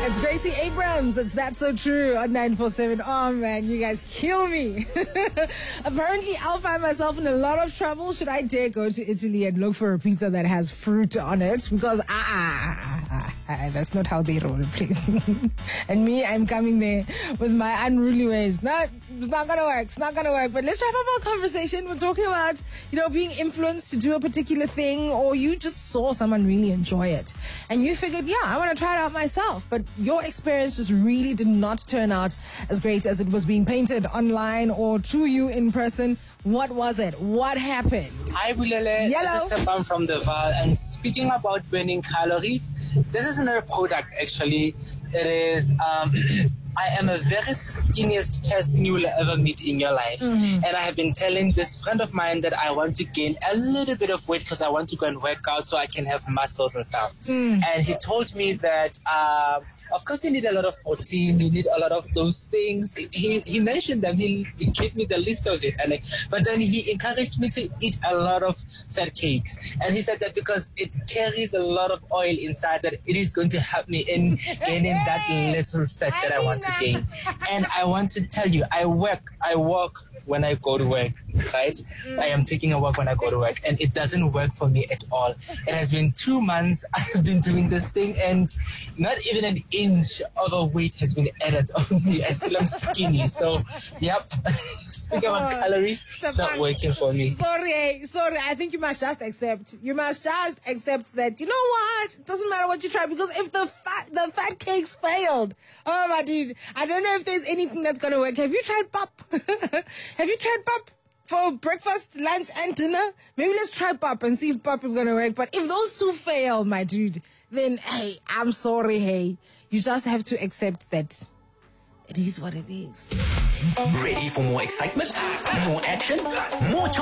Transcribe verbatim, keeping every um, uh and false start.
It's Gracie Abrams. It's That's So True on nine four seven. Oh man, you guys kill me. Apparently, I'll find myself in a lot of trouble should I dare go to Italy and look for a pizza that has fruit on it, because ah, ah, ah, ah, ah, that's not how they roll, please. And me, I'm coming there with my unruly ways. No, it's not gonna work. It's not gonna work. But let's wrap up our conversation. We're talking about, you know, being influenced to do a particular thing, or you just saw someone really enjoy it and you figured, yeah, I want to try it out myself. But your experience just really did not turn out as great as it was being painted online or to you in person. What was it? What happened? Hi, Bulele. Yellow. This is Stefan from the Val. And speaking about burning calories, this is another product, actually. It is... Um, I am a very skinniest person you will ever meet in your life. Mm-hmm. And I have been telling this friend of mine that I want to gain a little bit of weight because I want to go and work out so I can have muscles and stuff. Mm. And he told me that, uh, of course, you need a lot of protein, you need a lot of those things. He he mentioned them, he, he gave me the list of it. And like, but then he encouraged me to eat a lot of fat cakes. And he said that because it carries a lot of oil inside, that it is going to help me in gaining that little fat that I want to gain. And I want to tell you, I work, I walk when I go to work, right? Mm. I am taking a walk when I go to work, and it doesn't work for me at all. It has been two months I've been doing this thing, and not even an inch of a weight has been added on me. I still am skinny. So, yep. Speaking about calories, it's not working for me. Sorry, sorry. I think you must just accept. You must just accept that, you know what? It doesn't matter what you try, because if the fat, the fat cakes failed, oh my dude, I don't know if there's anything that's going to work. Have you tried pop? Have you tried pop for breakfast, lunch, and dinner? Maybe let's try pop and see if pop is going to work. But if those two fail, my dude, then, hey, I'm sorry, hey. You just have to accept that it is what it is. Ready for more excitement, more action, more